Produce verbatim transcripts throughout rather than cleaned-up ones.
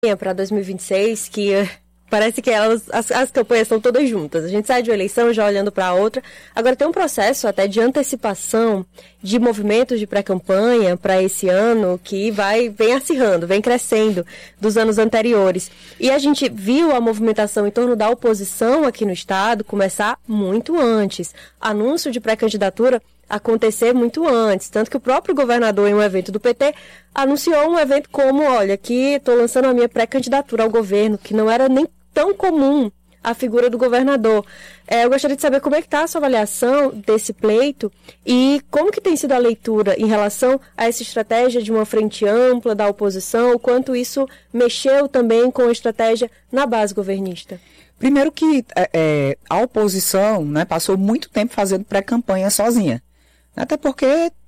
para dois mil e vinte e seis, que parece que elas, as, as campanhas estão todas juntas. A gente sai de uma eleição já olhando para a outra. Agora tem um processo até de antecipação de movimentos de pré-campanha para esse ano que vai, vem acirrando, vem crescendo dos anos anteriores. E a gente viu a movimentação em torno da oposição aqui no estado começar muito antes. Anúncio de pré-candidatura acontecer muito antes, tanto que o próprio governador, em um evento do P T, anunciou um evento como, olha, aqui estou lançando a minha pré-candidatura ao governo, que não era nem tão comum a figura do governador. É, eu gostaria de saber como é que está a sua avaliação desse pleito e como que tem sido a leitura em relação a essa estratégia de uma frente ampla da oposição, o quanto isso mexeu também com a estratégia na base governista. Primeiro que é, a oposição, né, passou muito tempo fazendo pré-campanha sozinha. Até porque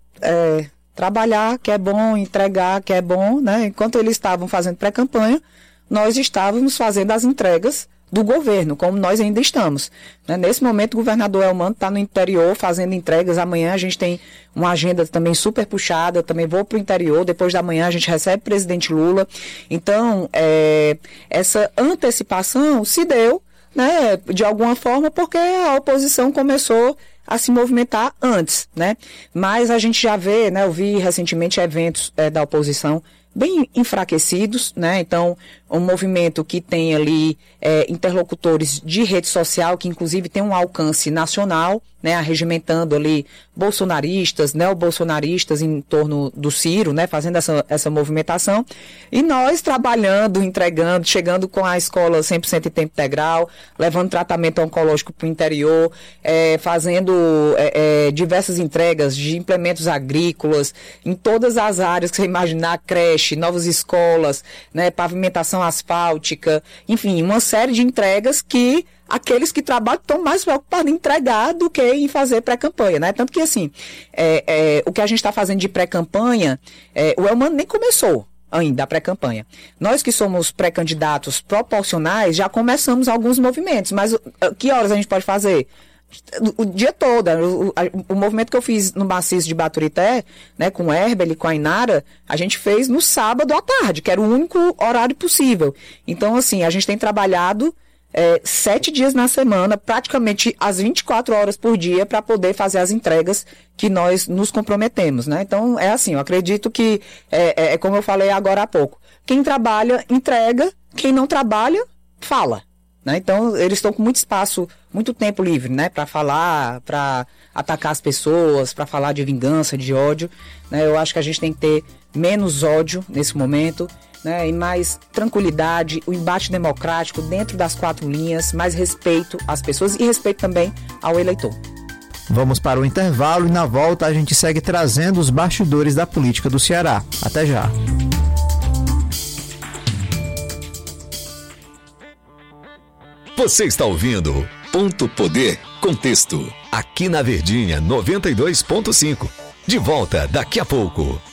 é, trabalhar que é bom, entregar que é bom, né? Enquanto eles estavam fazendo pré-campanha, nós estávamos fazendo as entregas do governo, como nós ainda estamos. Né? Nesse momento, o governador Elmano está no interior fazendo entregas. Amanhã a gente tem uma agenda também super puxada, eu também vou para o interior. Depois da manhã a gente recebe o presidente Lula. Então, é, essa antecipação se deu, né, de alguma forma, porque a oposição começou a se movimentar antes, né? Mas a gente já vê, né? Eu vi recentemente eventos é, da oposição bem enfraquecidos, né? Então, um movimento que tem ali é, interlocutores de rede social, que inclusive tem um alcance nacional, né? Arregimentando ali bolsonaristas, neobolsonaristas em torno do Ciro, né? Fazendo essa, essa movimentação. E nós trabalhando, entregando, chegando com a escola cem por cento em tempo integral, levando tratamento oncológico para o interior, é, fazendo é, é, diversas entregas de implementos agrícolas, em todas as áreas que você imaginar, creche, novas escolas, né? Pavimentação asfáltica, enfim, uma série de entregas que aqueles que trabalham estão mais preocupados em entregar do que em fazer pré-campanha, né? Tanto que, assim, é, é, o que a gente está fazendo de pré-campanha, é, o Elmano nem começou ainda a pré-campanha. Nós que somos pré-candidatos proporcionais, já começamos alguns movimentos, mas que horas a gente pode fazer? O dia todo, o, o movimento que eu fiz no maciço de Baturité, né, com o Herbel e com a Inara, a gente fez no sábado à tarde, que era o único horário possível. Então, assim, a gente tem trabalhado é, sete dias na semana, praticamente às vinte e quatro horas por dia, para poder fazer as entregas que nós nos comprometemos, né? Então, é assim, eu acredito que, é, é, é como eu falei agora há pouco, quem trabalha, entrega, quem não trabalha, fala. Né? Então, eles estão com muito espaço, muito tempo livre, né? Para falar, para atacar as pessoas, para falar de vingança, de ódio. Né? Eu acho que a gente tem que ter menos ódio nesse momento, né? E mais tranquilidade, o embate democrático dentro das quatro linhas, mais respeito às pessoas e respeito também ao eleitor. Vamos para o intervalo e na volta a gente segue trazendo os bastidores da política do Ceará. Até já. Você está ouvindo Ponto Poder Contexto, aqui na Verdinha noventa e dois ponto cinco. De volta daqui a pouco.